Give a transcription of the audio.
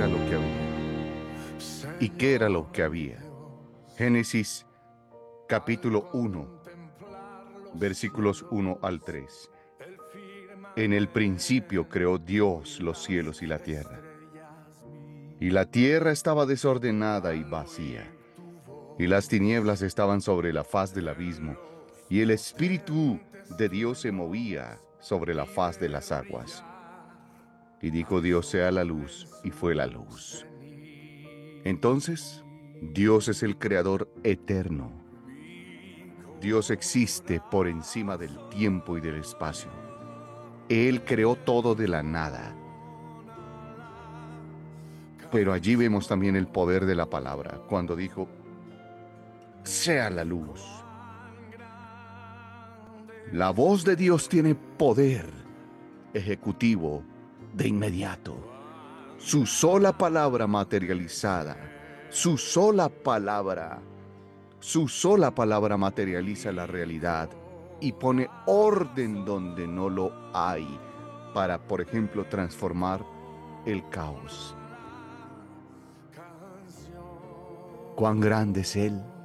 era lo que había. ¿Y qué era lo que había? Génesis capítulo 1, versículos 1 al 3. En el principio creó Dios los cielos y la tierra. Y la tierra estaba desordenada y vacía, y las tinieblas estaban sobre la faz del abismo, y el Espíritu de Dios se movía sobre la faz de las aguas. Y dijo Dios: sea la luz, y fue la luz. Entonces, Dios es el creador eterno. Dios existe por encima del tiempo y del espacio. Él creó todo de la nada. Pero allí vemos también el poder de la palabra, cuando dijo: sea la luz. La voz de Dios tiene poder ejecutivo de inmediato. Su sola palabra materializada, su sola palabra materializa la realidad y pone orden donde no lo hay para, por ejemplo, transformar el caos. Cuán grande es Él,